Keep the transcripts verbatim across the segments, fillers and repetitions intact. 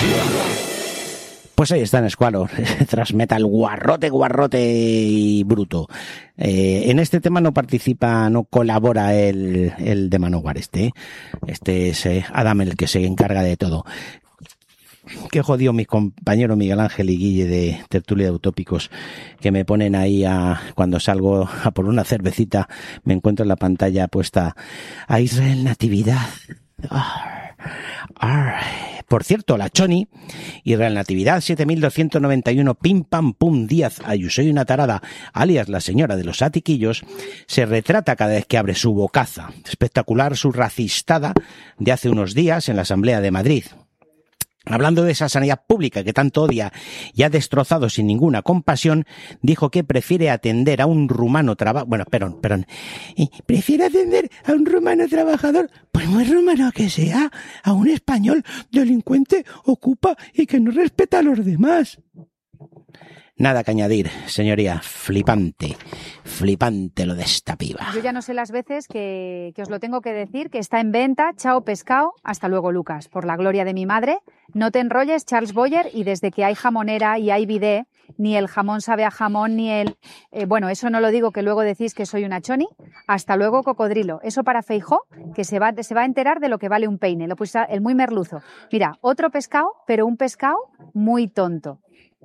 Pues ahí está en Squalor, thrash metal guarrote, guarrote y bruto. Eh, en este tema no participa, no colabora el, el de Manowar este. Este es eh, Adam el que se encarga de todo. Qué jodido mis compañeros Miguel Ángel y Guille de Tertulia de Utópicos, que me ponen ahí a, cuando salgo a por una cervecita, me encuentro en la pantalla puesta a Israel Natividad. Arr, arr. Por cierto, la Choni, Israel Natividad siete mil doscientos noventa y uno, Pim Pam Pum Díaz, Ayusoy una tarada, alias la señora de los atiquillos, se retrata cada vez que abre su bocaza. Espectacular su racistada de hace unos días en la Asamblea de Madrid. Hablando de esa sanidad pública que tanto odia y ha destrozado sin ninguna compasión, dijo que prefiere atender a un rumano trabajador, bueno, perdón, perdón, prefiere atender a un rumano trabajador, pues muy rumano que sea, a un español delincuente, ocupa y que no respeta a los demás. Nada que añadir, señoría, flipante, flipante lo de esta piba. Yo ya no sé las veces que, que os lo tengo que decir, que está en venta, chao pescado, hasta luego Lucas, por la gloria de mi madre, no te enrolles Charles Boyer, y desde que hay jamonera y hay bidé, ni el jamón sabe a jamón, ni el, eh, bueno, eso no lo digo que luego decís que soy una choni, hasta luego cocodrilo, eso para Feijó, que se va, se va a enterar de lo que vale un peine, lo puse el muy merluzo. Mira, otro pescado, pero un pescado muy tonto.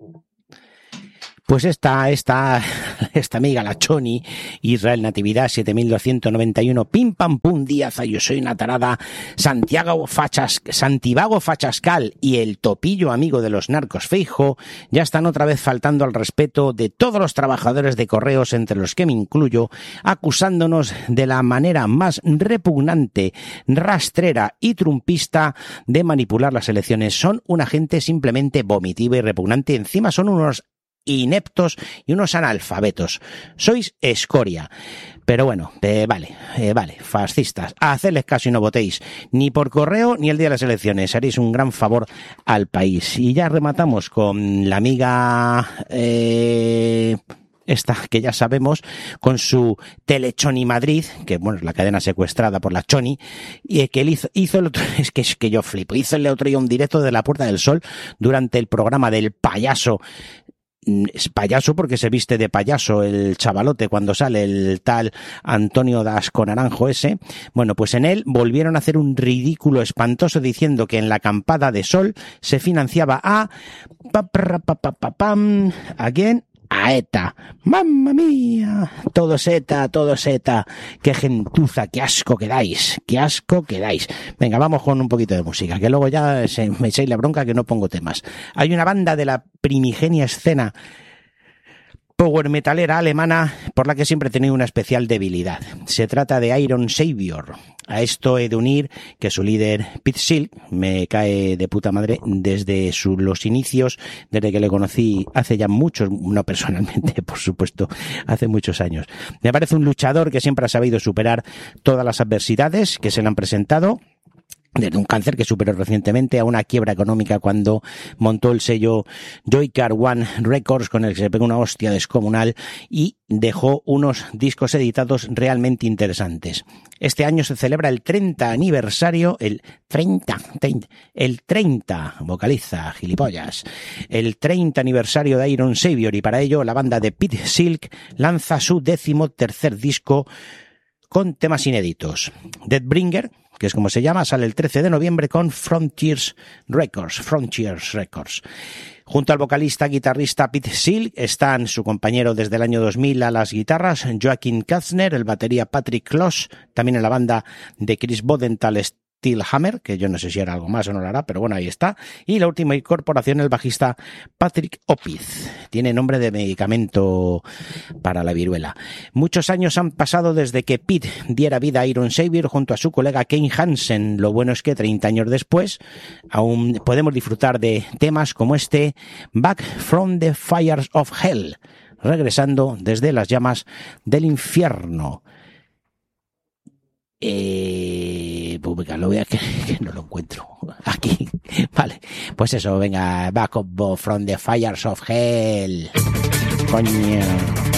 Pues esta, esta, esta amiga, la Choni, Israel Natividad siete mil doscientos noventa y uno, Pim Pam Pum Díaz, yo soy una tarada, Santiago Fachas, Santiago Fachascal y el topillo amigo de los narcos Feijo ya están otra vez faltando al respeto de todos los trabajadores de correos, entre los que me incluyo, acusándonos de la manera más repugnante, rastrera y trumpista de manipular las elecciones. Son una gente simplemente vomitiva y repugnante, encima son unos ineptos y unos analfabetos. Sois escoria. Pero bueno, eh, vale, eh, vale, fascistas, a hacerles caso y no votéis ni por correo ni el día de las elecciones. Haréis un gran favor al país. Y ya rematamos con la amiga eh, esta que ya sabemos, con su Telechoni Madrid, que bueno, es la cadena secuestrada por la Choni, y que él hizo, hizo el otro, es que es que yo flipo, hizo el otro día un directo de la Puerta del Sol durante el programa del payaso. Es payaso porque se viste de payaso el chavalote cuando sale el tal Antonio Dasco Naranjo ese. Bueno, pues en él volvieron a hacer un ridículo espantoso diciendo que en la acampada de Sol se financiaba a pa, pa, pa, pa, pa, pam, ¿a quién? A ETA. ¡Mamma mía! Todo es ETA, todo es ETA. ¡Qué gentuza! ¡Qué asco que dais! ¡Qué asco que dais! Venga, vamos con un poquito de música, que luego ya se, me echáis la bronca que no pongo temas. Hay una banda de la primigenia escena power metalera alemana por la que siempre he tenido una especial debilidad. Se trata de Iron Savior. A esto he de unir que su líder, Pete Silk, me cae de puta madre desde su, los inicios, desde que le conocí hace ya muchos, no personalmente, por supuesto, hace muchos años. Me parece un luchador que siempre ha sabido superar todas las adversidades que se le han presentado, desde un cáncer que superó recientemente a una quiebra económica cuando montó el sello Joycar One Records, con el que se pegó una hostia descomunal y dejó unos discos editados realmente interesantes. Este año se celebra el treinta aniversario, el treinta, treinta el treinta, vocaliza, gilipollas, el treinta aniversario de Iron Savior, y para ello la banda de Pete Silk lanza su décimo tercer disco con temas inéditos. Deathbringer, que es como se llama, sale el trece de noviembre con Frontiers Records, Frontiers Records. Junto al vocalista guitarrista Pete Silk están su compañero desde el año dos mil a las guitarras, Joaquín Katzner, el batería Patrick Kloss, también en la banda de Chris Bodenthal Steelhammer, que yo no sé si era algo más o no lo hará, pero bueno, ahí está. Y la última incorporación, el bajista Patrick Opiz. Tiene nombre de medicamento para la viruela. Muchos años han pasado desde que Pete diera vida a Iron Savior junto a su colega Kane Hansen. Lo bueno es que treinta años después aún podemos disfrutar de temas como este Back from the Fires of Hell, regresando desde las llamas del infierno. Eh, pues venga, lo voy a que, que no lo encuentro aquí. Vale, pues eso, venga, Back up from the Fires of Hell. Coño.